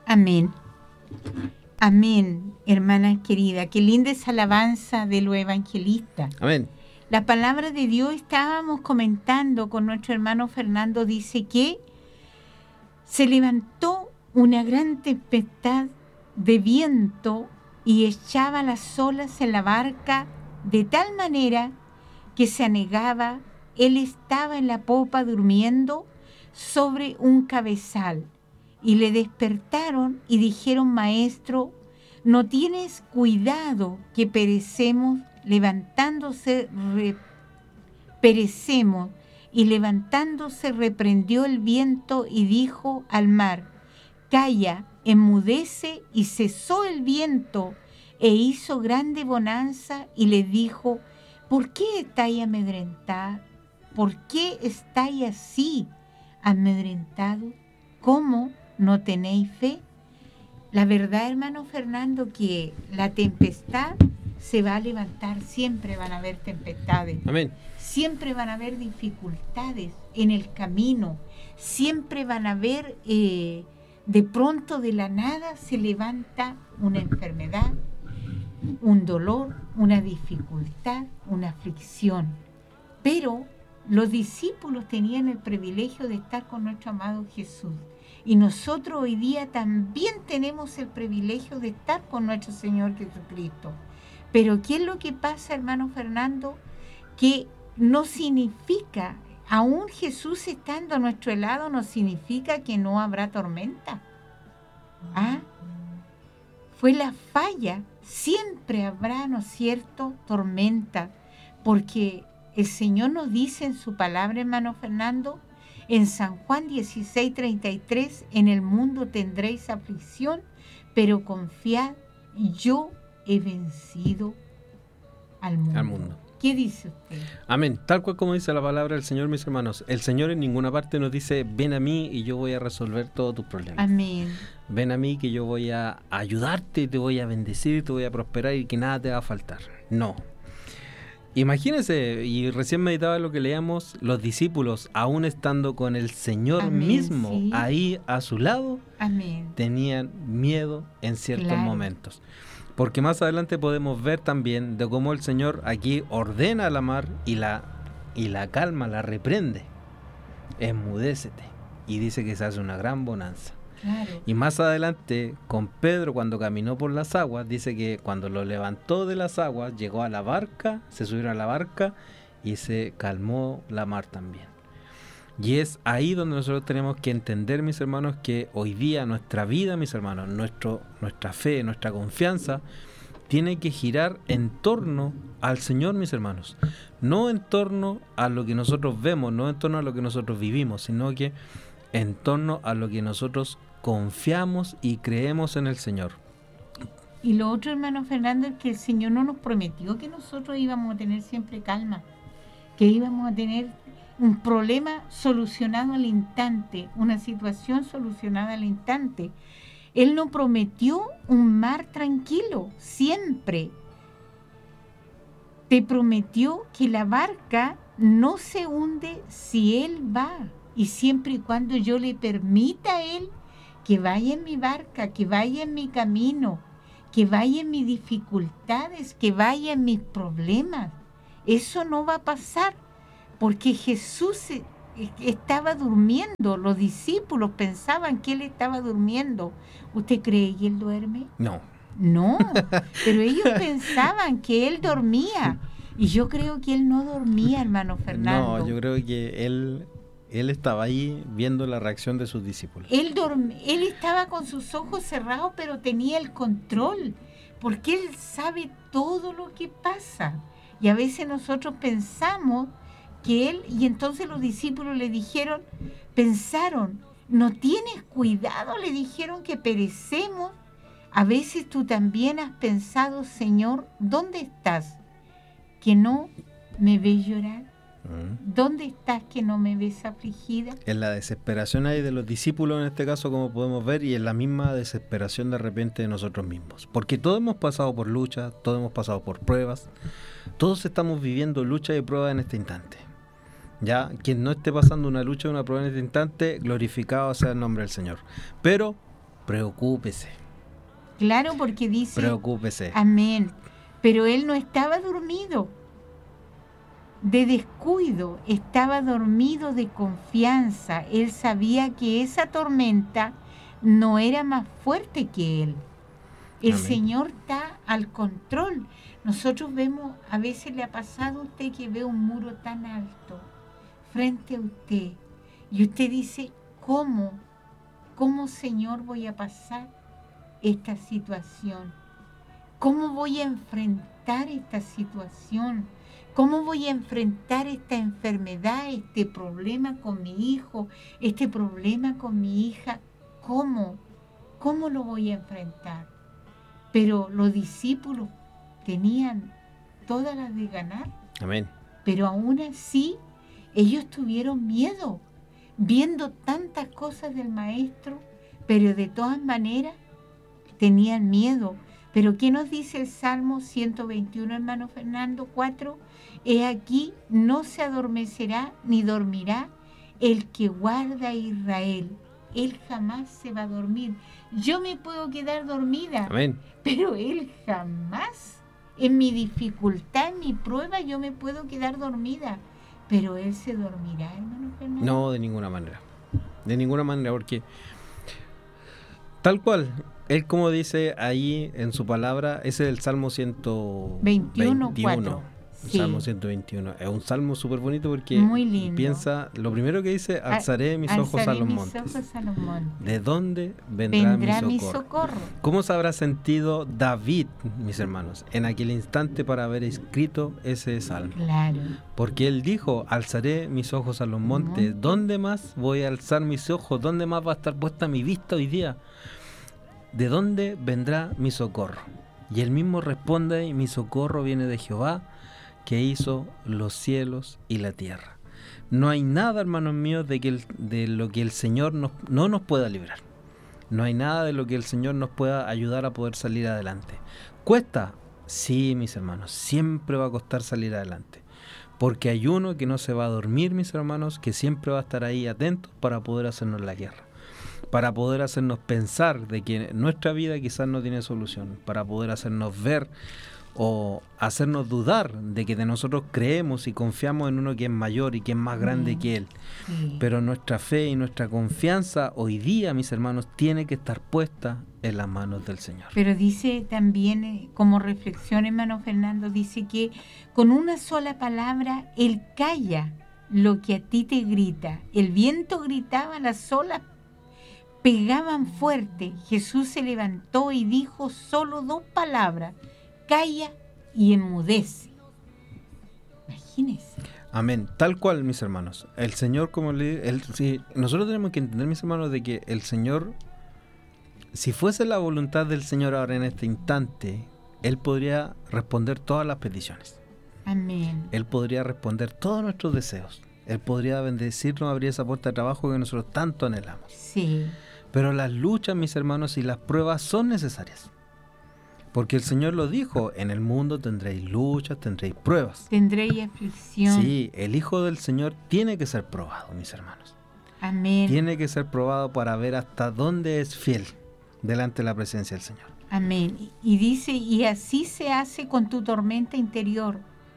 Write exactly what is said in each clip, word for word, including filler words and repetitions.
Amén. Amén, hermana querida. Qué linda esa alabanza de los evangelistas. Amén. La palabra de Dios, estábamos comentando con nuestro hermano Fernando, dice que se levantó una gran tempestad de viento y echaba las olas en la barca de tal manera que se anegaba. Él estaba en la popa durmiendo sobre un cabezal. Y le despertaron y dijeron: Maestro, ¿no tienes cuidado que perecemos? Levantándose, re, perecemos. Y levantándose reprendió el viento y dijo al mar: Calla, enmudece. Y cesó el viento e hizo grande bonanza. Y le dijo: ¿Por qué estáis amedrentados? ¿Por qué estáis así amedrentados? ¿Cómo no tenéis fe? La verdad, hermano Fernando, que la tempestad se va a levantar. Siempre van a haber tempestades. Amén. Siempre van a haber dificultades en el camino. Siempre van a haber, eh, de pronto de la nada se levanta una enfermedad, un dolor, una dificultad, una aflicción. Pero los discípulos tenían el privilegio de estar con nuestro amado Jesús. Y nosotros hoy día también tenemos el privilegio de estar con nuestro Señor Jesucristo. Pero ¿qué es lo que pasa, hermano Fernando? Que no significa, aún Jesús estando a nuestro lado, no significa que no habrá tormenta. ¿Ah? Fue la falla. Siempre habrá, ¿no es cierto?, tormenta. Porque el Señor nos dice en su palabra, hermano Fernando, en San Juan dieciséis, treinta y tres, en el mundo tendréis aflicción, pero confiad, yo he vencido al mundo. Al mundo. ¿Qué dice usted? Amén. Tal cual como dice la palabra del Señor, mis hermanos. El Señor en ninguna parte nos dice: ven a mí y yo voy a resolver todos tus problemas. Amén. Ven a mí que yo voy a ayudarte, te voy a bendecir, te voy a prosperar y que nada te va a faltar. No. Imagínense, y recién meditaba lo que leíamos, los discípulos, aún estando con el Señor Amén, mismo sí. ahí a su lado, Amén. tenían miedo en ciertos Claro. momentos. Porque más adelante podemos ver también de cómo el Señor aquí ordena a la mar y la, y la calma, la reprende. Enmudécete. Y dice que se hace una gran bonanza. Claro. Y más adelante, con Pedro, cuando caminó por las aguas, dice que cuando lo levantó de las aguas, llegó a la barca, se subieron a la barca y se calmó la mar también. Y es ahí donde nosotros tenemos que entender, mis hermanos, que hoy día nuestra vida, mis hermanos, nuestro, nuestra fe, nuestra confianza, tiene que girar en torno al Señor, mis hermanos. No en torno a lo que nosotros vemos, no en torno a lo que nosotros vivimos, sino que en torno a lo que nosotros confiamos y creemos en el Señor. Y lo otro, hermano Fernando, es que el Señor no nos prometió que nosotros íbamos a tener siempre calma, que íbamos a tener un problema solucionado al instante, una situación solucionada al instante. Él nos prometió un mar tranquilo, siempre. Te prometió que la barca no se hunde si Él va, y siempre y cuando yo le permita a Él que vaya en mi barca, que vaya en mi camino, que vaya en mis dificultades, que vaya en mis problemas. Eso no va a pasar, porque Jesús estaba durmiendo. Los discípulos pensaban que Él estaba durmiendo. ¿Usted cree que Él duerme? No. No, pero ellos pensaban que Él dormía. Y yo creo que Él no dormía, hermano Fernando. No, yo creo que Él... Él estaba ahí viendo la reacción de sus discípulos. Él, dorm- él estaba con sus ojos cerrados, pero tenía el control, porque Él sabe todo lo que pasa. Y a veces nosotros pensamos que Él, y entonces los discípulos le dijeron, pensaron, ¿no tienes cuidado? Le dijeron que perecemos. A veces tú también has pensado, Señor, ¿dónde estás? ¿Que no me ves llorar? ¿Dónde estás que no me ves afligida? En la desesperación ahí de los discípulos en este caso, como podemos ver, y en la misma desesperación de repente de nosotros mismos. Porque todos hemos pasado por luchas, todos hemos pasado por pruebas, todos estamos viviendo luchas y pruebas en este instante. Ya, quien no esté pasando una lucha o una prueba en este instante, glorificado sea el nombre del Señor. Pero preocúpese. Claro, porque dice, Preocúpese. amén, pero él no estaba dormido de descuido, estaba dormido de confianza. Él sabía que esa tormenta no era más fuerte que él. El Amén. Señor está al control. Nosotros vemos, a veces le ha pasado a usted que ve un muro tan alto frente a usted y usted dice, ¿cómo? ¿Cómo, Señor, voy a pasar esta situación? ¿Cómo voy a enfrentar esta situación? ¿Cómo voy a enfrentar esta enfermedad, este problema con mi hijo, este problema con mi hija? ¿Cómo? ¿Cómo lo voy a enfrentar? Pero los discípulos tenían todas las de ganar. Amén. Pero aún así, ellos tuvieron miedo, viendo tantas cosas del Maestro, pero de todas maneras tenían miedo. Pero ¿qué nos dice el Salmo ciento veintiuno, hermano Fernando, cuatro? He aquí, no se adormecerá ni dormirá el que guarda a Israel. Él jamás se va a dormir. Yo me puedo quedar dormida, Amén. pero Él jamás. En mi dificultad, en mi prueba, yo me puedo quedar dormida. Pero Él se dormirá, hermano Fernando. No, de ninguna manera. De ninguna manera, porque tal cual, Él como dice ahí en su palabra, ese es el Salmo ciento veintiuno. veintiuno, El sí. Salmo ciento veintiuno. Es un salmo súper bonito porque Muy lindo. piensa, lo primero que dice, alzaré mis ojos Alzaré a los mis montes. ojos a los montes. ¿De dónde vendrá, Vendrá mi mi socorro? socorro. ¿Cómo se habrá sentido David, mis hermanos, en aquel instante para haber escrito ese salmo? Claro. Porque él dijo, alzaré mis ojos a los montes. Monte. ¿Dónde más voy a alzar mis ojos? ¿Dónde más va a estar puesta mi vista hoy día? ¿De dónde vendrá mi socorro? Y él mismo responde, mi socorro viene de Jehová, que hizo los cielos y la tierra. No hay nada, hermanos míos, de, que el, de lo que el Señor nos, no nos pueda librar. No hay nada de lo que el Señor nos pueda ayudar a poder salir adelante. ¿Cuesta? Sí, mis hermanos, siempre va a costar salir adelante. Porque hay uno que no se va a dormir, mis hermanos, que siempre va a estar ahí atento para poder hacernos la guerra. Para poder hacernos pensar de que nuestra vida quizás no tiene solución. Para poder hacernos ver o hacernos dudar de que de nosotros creemos y confiamos en uno que es mayor y que es más grande que Él. Sí. Pero nuestra fe y nuestra confianza hoy día, mis hermanos, tiene que estar puesta en las manos del Señor. Pero dice también, eh, como reflexión, hermano Fernando, dice que con una sola palabra Él calla lo que a ti te grita. El viento gritaba, las olas pegaban fuerte. Jesús se levantó y dijo solo dos palabras: calla y enmudece. Imagínense. Amén. Tal cual, mis hermanos. El Señor, como le el, sí, nosotros tenemos que entender, mis hermanos, de que el Señor, si fuese la voluntad del Señor ahora en este instante, Él podría responder todas las peticiones. Amén. Él podría responder todos nuestros deseos. Él podría bendecirnos, abrir esa puerta de trabajo que nosotros tanto anhelamos. Sí. Pero las luchas, mis hermanos, y las pruebas son necesarias. Porque el Señor lo dijo, en el mundo tendréis luchas, tendréis pruebas. Tendréis aflicción. Sí, el Hijo del Señor tiene que ser probado, mis hermanos. Amén. Tiene que ser probado para ver hasta dónde es fiel delante de la presencia del Señor. Amén. Y dice, y así se hace con tu tormenta interior,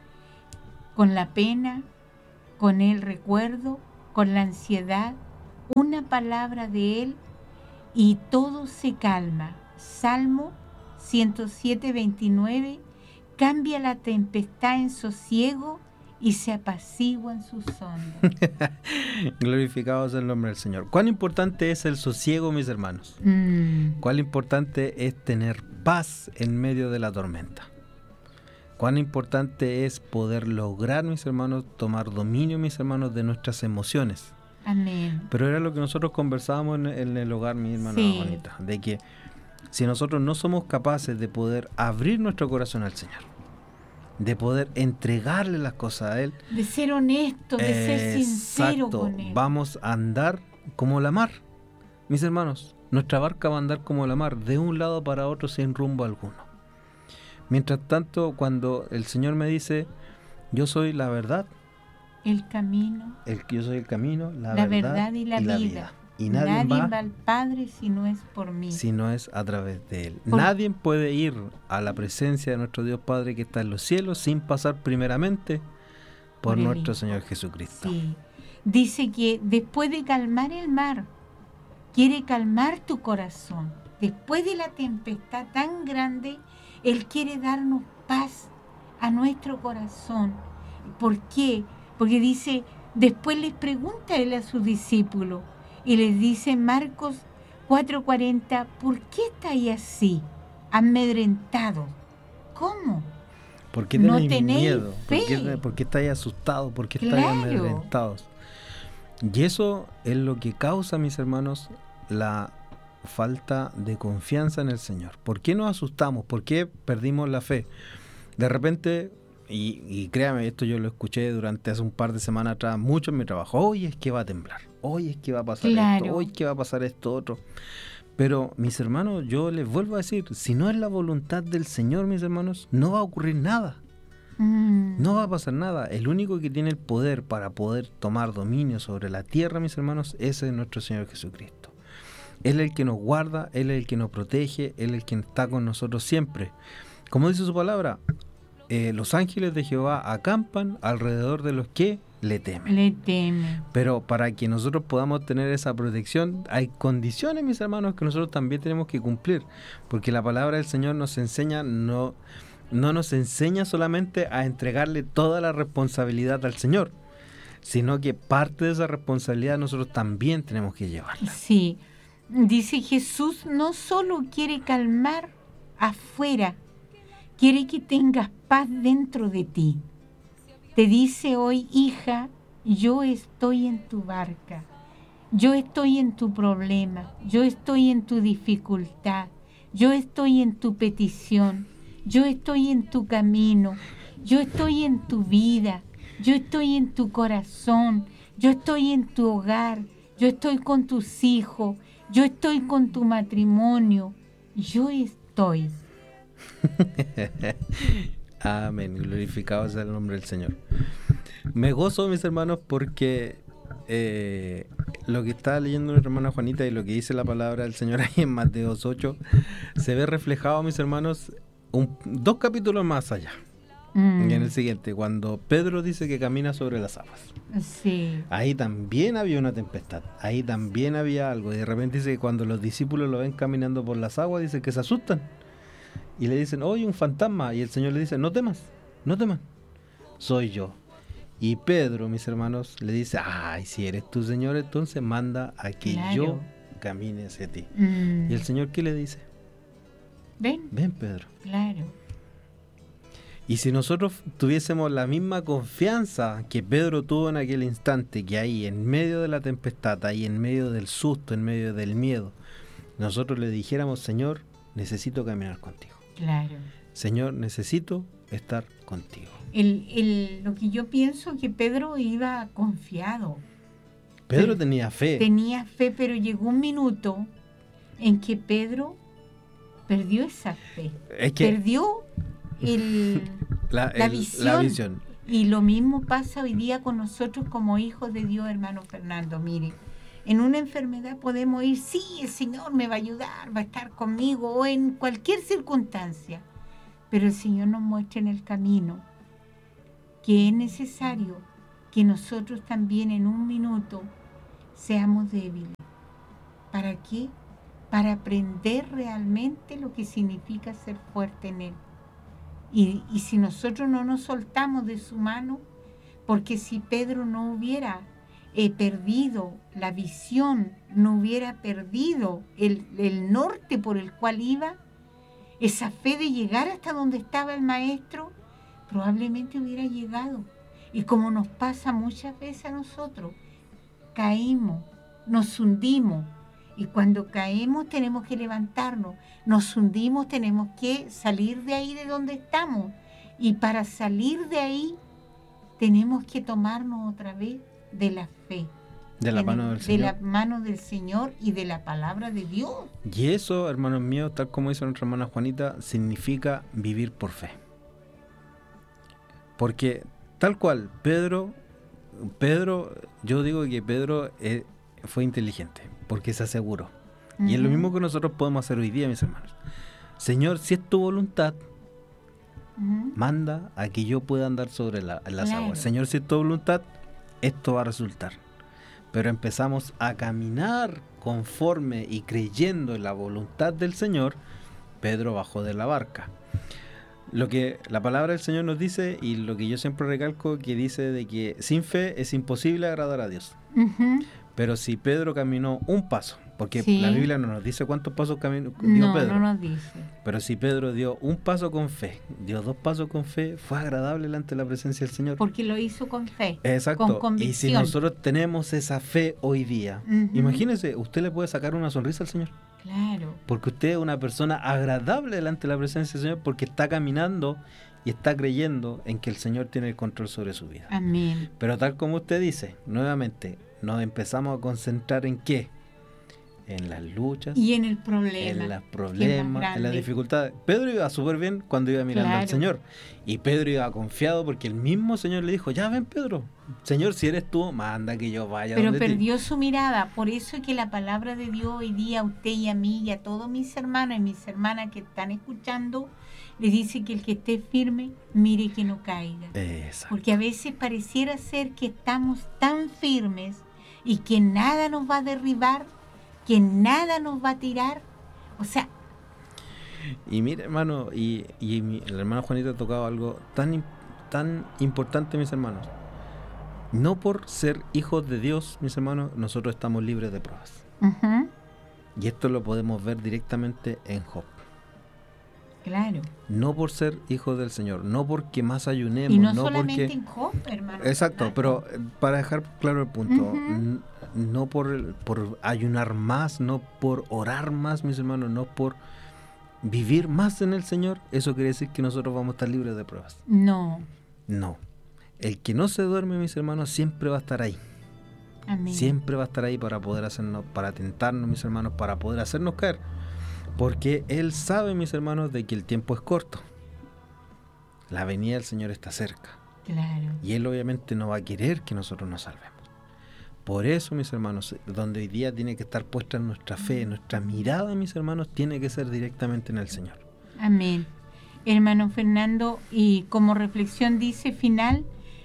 con la pena, con el recuerdo, con la ansiedad, una palabra de Él y todo se calma. Salmo ciento siete, veintinueve, cambia la tempestad en sosiego y se apaciguan sus ondas. Glorificado sea el nombre del Señor. ¿Cuán importante es el sosiego, mis hermanos? Mm. ¿Cuán importante es tener paz en medio de la tormenta? ¿Cuán importante es poder lograr, mis hermanos, tomar dominio, mis hermanos, de nuestras emociones? Amén. Pero era lo que nosotros conversábamos en, en el hogar, mi hermana Sí. Juanita, de que si nosotros no somos capaces de poder abrir nuestro corazón al Señor, de poder entregarle las cosas a Él, De ser honesto, de ser sincero exacto, con Él. vamos a andar como la mar. Mis hermanos, nuestra barca va a andar como la mar, de un lado para otro sin rumbo alguno. Mientras tanto, cuando el Señor me dice, yo soy la verdad, El camino, el, yo soy el camino, la, la verdad, verdad y la vida. y nadie, nadie va, va al Padre si no es por mí. Si no es a través de Él. Por... Nadie puede ir a la presencia de nuestro Dios Padre que está en los cielos sin pasar primeramente por, por nuestro Señor Jesucristo. Sí. Dice que después de calmar el mar, quiere calmar tu corazón. Después de la tempestad tan grande, Él quiere darnos paz a nuestro corazón. ¿Por qué? Porque dice, después les pregunta Él a sus discípulos y les dice Marcos cuatro cuarenta, ¿por qué estáis así, amedrentados? ¿Cómo? ¿Por qué tenéis, ¿No tenéis miedo? fe? ¿Por qué, por qué estáis asustados? ¿Por qué Claro. estáis amedrentados? Y eso es lo que causa, mis hermanos, la falta de confianza en el Señor. ¿Por qué nos asustamos? ¿Por qué perdimos la fe? De repente, y, y créame, esto yo lo escuché durante hace un par de semanas atrás, mucho en mi trabajo. Hoy es que va a temblar, hoy es que va a pasar Claro. esto, hoy es que va a pasar esto otro. Pero, mis hermanos, yo les vuelvo a decir, si no es la voluntad del Señor, mis hermanos, no va a ocurrir nada. Mm. No va a pasar nada. El único que tiene el poder para poder tomar dominio sobre la tierra, mis hermanos, ese es nuestro Señor Jesucristo. Él es el que nos guarda, Él es el que nos protege, Él es el que está con nosotros siempre. Como dice su palabra, eh, los ángeles de Jehová acampan alrededor de los que le temen. Le temen. Pero para que nosotros podamos tener esa protección, hay condiciones, mis hermanos, que nosotros también tenemos que cumplir. Porque la palabra del Señor nos enseña, no... no nos enseña solamente a entregarle toda la responsabilidad al Señor, sino que parte de esa responsabilidad nosotros también tenemos que llevarla. Sí, dice Jesús no solo quiere calmar afuera, quiere que tengas paz dentro de ti. Te dice hoy, hija, yo estoy en tu barca, yo estoy en tu problema, yo estoy en tu dificultad, yo estoy en tu petición. Yo estoy en tu camino, yo estoy en tu vida, yo estoy en tu corazón, yo estoy en tu hogar, yo estoy con tus hijos, yo estoy con tu matrimonio, yo estoy. Amén, glorificado sea el nombre del Señor. Me gozo, mis hermanos, porque eh, lo que está leyendo nuestra hermana Juanita y lo que dice la palabra del Señor ahí en Mateo ocho, se ve reflejado, mis hermanos, Un, dos capítulos más allá, mm. y en el siguiente, cuando Pedro dice que camina sobre las aguas. Sí. Ahí también había una tempestad, ahí también había algo, y de repente dice que cuando los discípulos lo ven caminando por las aguas, dice que se asustan y le dicen, oye, un fantasma, y el Señor le dice, no temas, no temas, soy yo. Y Pedro, mis hermanos, le dice, ay, si eres tú, Señor, entonces manda a que claro. yo camine hacia ti. Mm. Y el Señor, ¿qué le dice? Ven. Ven, Pedro. Claro. Y si nosotros tuviésemos la misma confianza que Pedro tuvo en aquel instante, que ahí en medio de la tempestad, ahí en medio del susto, en medio del miedo, nosotros le dijéramos, Señor, necesito caminar contigo. Claro. Señor, necesito estar contigo. El, el, lo que yo pienso es que Pedro iba confiado. Pedro tenía fe. Tenía fe, pero llegó un minuto en que Pedro perdió esa fe, es que perdió el, la, la, el, visión. la visión. Y lo mismo pasa hoy día con nosotros como hijos de Dios, hermano Fernando. Mire, en una enfermedad podemos ir, sí, el Señor me va a ayudar, va a estar conmigo, o en cualquier circunstancia. Pero el Señor nos muestra en el camino que es necesario que nosotros también en un minuto seamos débiles. ¿Para qué? Para aprender realmente lo que significa ser fuerte en Él. Y, y si nosotros no nos soltamos de su mano, porque si Pedro no hubiera eh, perdido la visión, no hubiera perdido el, el norte por el cual iba, esa fe de llegar hasta donde estaba el maestro, probablemente hubiera llegado. Y como nos pasa muchas veces a nosotros, caímos, nos hundimos. Y cuando caemos tenemos que levantarnos, nos hundimos, tenemos que salir de ahí de donde estamos. Y para salir de ahí tenemos que tomarnos otra vez de la fe. De la mano del de Señor. De la mano del Señor y de la palabra de Dios. Y eso, hermanos míos, tal como dice nuestra hermana Juanita, significa vivir por fe. Porque tal cual, Pedro, Pedro, yo digo que Pedro eh, fue inteligente. porque se aseguró. Uh-huh. Y es lo mismo que nosotros podemos hacer hoy día, mis hermanos. Señor, si es tu voluntad, uh-huh, manda a que yo pueda andar sobre la, las claro. aguas. Señor, si es tu voluntad, esto va a resultar. Pero empezamos a caminar conforme y creyendo en la voluntad del Señor. Pedro bajó de la barca. Lo que la palabra del Señor nos dice, y lo que yo siempre recalco, que dice de que sin fe es imposible agradar a Dios. Uh-huh. Pero si Pedro caminó un paso, porque sí, la Biblia no nos dice cuántos pasos caminó, dio no, Pedro. No nos dice. Pero si Pedro dio un paso con fe, dio dos pasos con fe, fue agradable delante de la presencia del Señor. Porque lo hizo con fe. Exacto. Con convicción. Y si nosotros tenemos esa fe hoy día, uh-huh, imagínese, usted le puede sacar una sonrisa al Señor. Claro. Porque usted es una persona agradable delante de la presencia del Señor, porque está caminando y está creyendo en que el Señor tiene el control sobre su vida. Amén. Pero tal como usted dice, nuevamente, nos empezamos a concentrar en qué, en las luchas y en el problema, en los problemas, en las dificultades. Pedro iba súper bien cuando iba mirando claro. al Señor, y Pedro iba confiado porque el mismo Señor le dijo, ya ven Pedro, Señor, si eres tú, manda que yo vaya. Pero donde perdió ti. su mirada. Por eso es que la palabra de Dios hoy día a usted y a mí y a todos mis hermanos y mis hermanas que están escuchando, les dice que el que esté firme, mire que no caiga. Exacto. Porque a veces pareciera ser que estamos tan firmes y que nada nos va a derribar, que nada nos va a tirar. O sea... Y mire, hermano, y, y mi, el hermano Juanito ha tocado algo tan, tan importante, mis hermanos. No por ser hijos de Dios, mis hermanos, nosotros estamos libres de pruebas. Uh-huh. Y esto lo podemos ver directamente en Job. Claro. No por ser hijos del Señor, no porque más ayunemos. Y no, no solamente porque... en Job, hermano. Exacto, pero para dejar claro el punto, uh-huh, n- no por, por ayunar más, no por orar más, mis hermanos, no por vivir más en el Señor, eso quiere decir que nosotros vamos a estar libres de pruebas. No. No. El que no se duerme, mis hermanos, siempre va a estar ahí. Amén. Siempre va a estar ahí para poder hacernos, para tentarnos, mis hermanos, para poder hacernos caer. Porque Él sabe, mis hermanos, de que el tiempo es corto. La venida del Señor está cerca. Claro. Y Él obviamente no va a querer que nosotros nos salvemos. Por eso, mis hermanos, donde hoy día tiene que estar puesta nuestra fe, nuestra mirada, mis hermanos, tiene que ser directamente en el Señor. Amén. Hermano Fernando, y como reflexión dice final,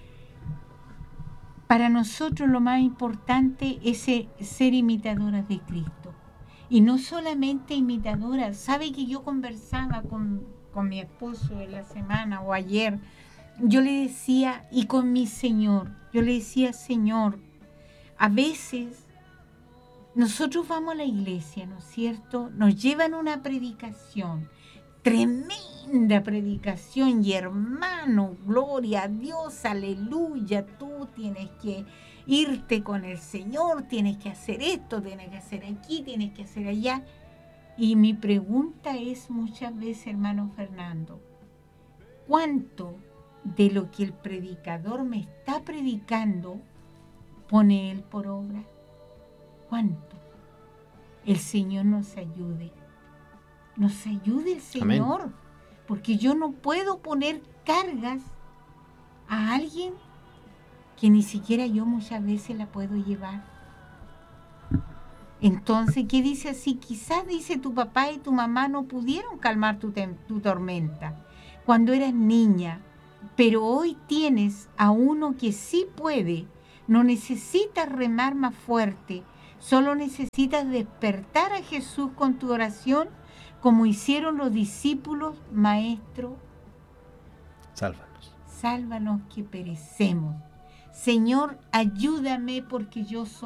para nosotros lo más importante es ser imitadoras de Cristo. Y no solamente imitadoras. Sabe que yo conversaba con, con mi esposo en la semana o ayer. Yo le decía, y con mi Señor, yo le decía, Señor, a veces nosotros vamos a la iglesia, ¿no es cierto? Nos llevan una predicación, tremenda predicación, y hermano, gloria a Dios, aleluya, tú tienes que irte con el Señor, tienes que hacer esto, tienes que hacer aquí, tienes que hacer allá. Y mi pregunta es muchas veces, hermano Fernando, ¿cuánto de lo que el predicador me está predicando pone él por obra? ¿Cuánto? El Señor nos ayude. Nos ayude el Señor. Amén. Porque yo no puedo poner cargas a alguien que ni siquiera yo muchas veces la puedo llevar. Entonces, ¿qué dice así? Quizás, dice, tu papá y tu mamá no pudieron calmar tu, tem- tu tormenta cuando eras niña, pero hoy tienes a uno que sí puede. No necesitas remar más fuerte, solo necesitas despertar a Jesús con tu oración, como hicieron los discípulos. Maestro, sálvanos. Sálvanos que perecemos. Señor, ayúdame porque yo soy